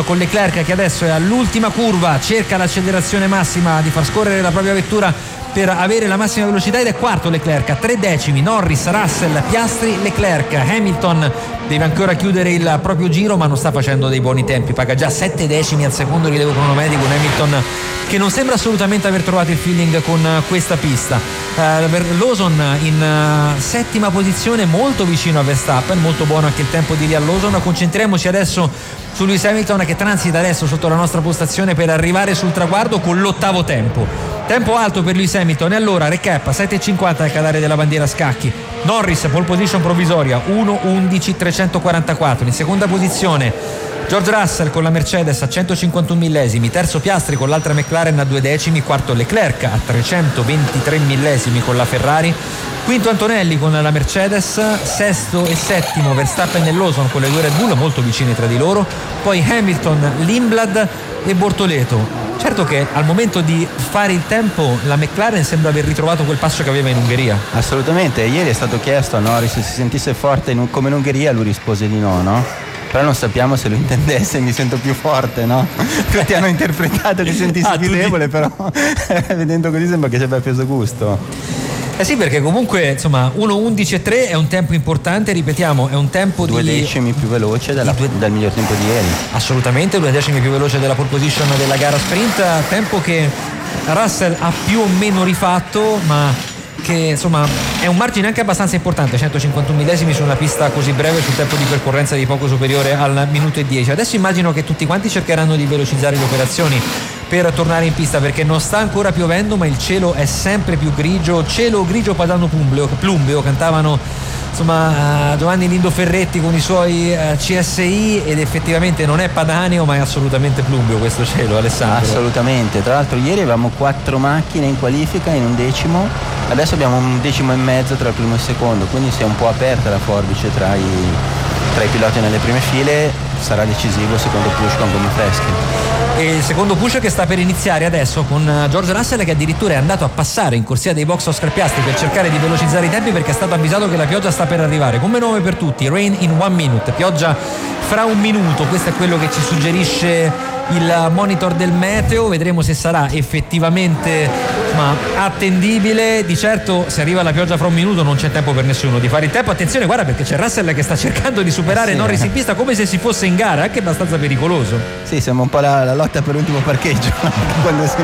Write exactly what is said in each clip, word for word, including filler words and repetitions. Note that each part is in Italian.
con Leclerc che adesso è all'ultima curva, cerca l'accelerazione massima di far scorrere la propria vettura per avere la massima velocità ed è quarto Leclerc a tre decimi. Norris, Russell, Piastri, Leclerc. Hamilton deve ancora chiudere il proprio giro ma non sta facendo dei buoni tempi, paga già sette decimi al secondo rilievo cronometrico. Un Hamilton che non sembra assolutamente aver trovato il feeling con questa pista. uh, Lawson in uh, settima posizione, molto vicino a Verstappen, molto buono anche il tempo di Liam Lawson. Concentriamoci adesso su Lewis Hamilton che transita adesso sotto la nostra postazione per arrivare sul traguardo con l'ottavo tempo. Tempo alto per Lewis Hamilton. E allora recap: sette e cinquanta al cadere della bandiera a scacchi. Norris pole position provvisoria uno undici trecentoquarantaquattro. In seconda posizione George Russell con la Mercedes a centocinquantuno millesimi, terzo Piastri con l'altra McLaren a due decimi, quarto Leclerc a trecentoventitré millesimi con la Ferrari, quinto Antonelli con la Mercedes, sesto e settimo Verstappen e Lawson con le due Red Bull molto vicine tra di loro, poi Hamilton, Lindblad e Bortoleto. Certo che al momento di fare il tempo la McLaren sembra aver ritrovato quel passo che aveva in Ungheria. Assolutamente, ieri è stato chiesto a Norris se si sentisse forte in, come in Ungheria, lui rispose di no, no? Però non sappiamo se lo intendesse, mi sento più forte, no? Tutti hanno interpretato che sentissi ah, più debole, però vedendo così sembra che ci abbia preso gusto. Eh sì, perché comunque insomma uno undici e tre è un tempo importante, ripetiamo, è un tempo due di due decimi più veloce della, due... del miglior tempo di ieri. Assolutamente, due decimi più veloce della pole position della gara sprint, tempo che Russell ha più o meno rifatto, ma che insomma è un margine anche abbastanza importante, centocinquantuno millesimi su una pista così breve, sul tempo di percorrenza di poco superiore al minuto e dieci. Adesso immagino che tutti quanti cercheranno di velocizzare le operazioni per tornare in pista, perché non sta ancora piovendo ma il cielo è sempre più grigio, cielo grigio padano plumbeo, plumbeo cantavano insomma Giovanni Lindo Ferretti con i suoi uh, C S I, ed effettivamente non è padaneo ma è assolutamente plumbeo questo cielo, Alessandro. Assolutamente, tra l'altro ieri avevamo quattro macchine in qualifica in un decimo, adesso abbiamo un decimo e mezzo tra il primo e il secondo, quindi si è un po' aperta la forbice tra i, tra i piloti nelle prime file. Sarà decisivo il secondo push con gomme fresche. E il secondo push che sta per iniziare adesso con George Russell, che addirittura è andato a passare in corsia dei box Oscar Piastri per cercare di velocizzare i tempi, perché è stato avvisato che la pioggia sta per arrivare. Come nome per tutti, rain in one minute, pioggia fra un minuto, questo è quello che ci suggerisce il monitor del meteo. Vedremo se sarà effettivamente insomma, attendibile. Di certo se arriva la pioggia fra un minuto non c'è tempo per nessuno di fare il tempo. Attenzione, guarda, perché c'è Russell che sta cercando di superare sì. Norris in pista come se si fosse in gara, anche abbastanza pericoloso. Sì, sembra un po' la, la lotta per l'ultimo parcheggio quando, si,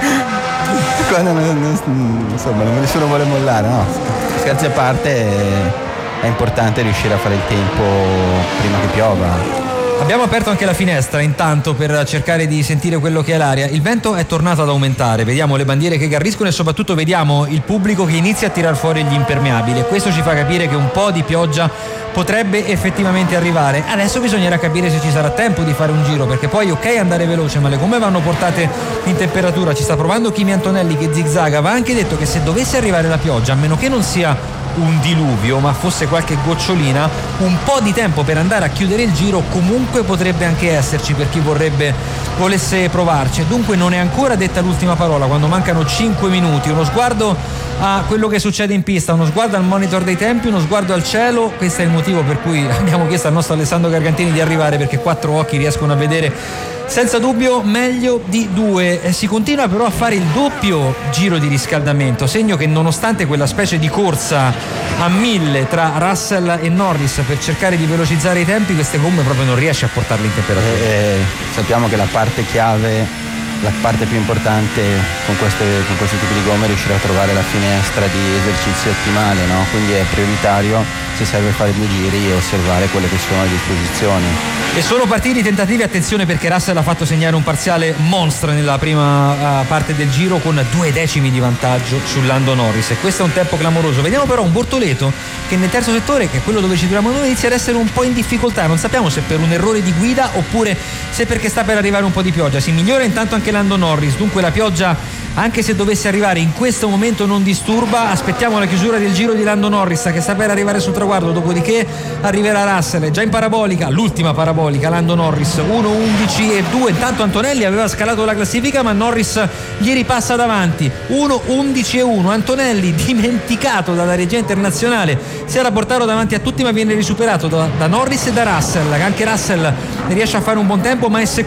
quando non, non, insomma nessuno vuole mollare, no? Scherzi a parte, è, è importante riuscire a fare il tempo prima che piova. Abbiamo aperto anche la finestra intanto per cercare di sentire quello che è l'aria. Il vento è tornato ad aumentare, vediamo le bandiere che garriscono e soprattutto vediamo il pubblico che inizia a tirar fuori gli impermeabili, e questo ci fa capire che un po' di pioggia potrebbe effettivamente arrivare. Adesso bisognerà capire se ci sarà tempo di fare un giro, perché poi ok andare veloce, ma le gomme vanno portate in temperatura. Ci sta provando Kimi Antonelli che zigzaga. Va anche detto che se dovesse arrivare la pioggia, a meno che non sia un diluvio ma fosse qualche gocciolina, un po' di tempo per andare a chiudere il giro comunque potrebbe anche esserci per chi vorrebbe volesse provarci. Dunque non è ancora detta l'ultima parola quando mancano cinque minuti. Uno sguardo a quello che succede in pista, uno sguardo al monitor dei tempi, uno sguardo al cielo. Questo è il motivo per cui abbiamo chiesto al nostro Alessandro Gargantini di arrivare, perché quattro occhi riescono a vedere senza dubbio meglio di due. Eh, si continua però a fare il doppio giro di riscaldamento, segno che nonostante quella specie di corsa a mille tra Russell e Norris per cercare di velocizzare i tempi, queste gomme proprio non riesce a portarle in temperatura. Eh, sappiamo che la parte chiave, la parte più importante con, queste, con questo tipo di gomme è riuscire a trovare la finestra di esercizio ottimale, no? Quindi è prioritario, se serve fare due giri, e osservare quelle che sono le disposizioni. E sono partiti i tentativi, attenzione, perché Russell ha fatto segnare un parziale monstre nella prima uh, parte del giro con due decimi di vantaggio su Lando Norris, e questo è un tempo clamoroso. Vediamo però un Bortoleto che nel terzo settore, che è quello dove ci troviamo noi, inizia ad essere un po' in difficoltà. Non sappiamo se per un errore di guida oppure se perché sta per arrivare un po' di pioggia. Si migliora intanto anche Lando Norris, dunque la pioggia, anche se dovesse arrivare in questo momento, non disturba. Aspettiamo la chiusura del giro di Lando Norris che sta per arrivare sul traguardo, dopodiché arriverà Russell. È già in parabolica, l'ultima parabolica, Lando Norris uno undici e due. Intanto Antonelli aveva scalato la classifica ma Norris gli ripassa davanti, uno undici e uno. Antonelli, dimenticato dalla regia internazionale, si era portato davanti a tutti ma viene risuperato da, da Norris e da Russell. Anche Russell riesce a fare un buon tempo ma è secondo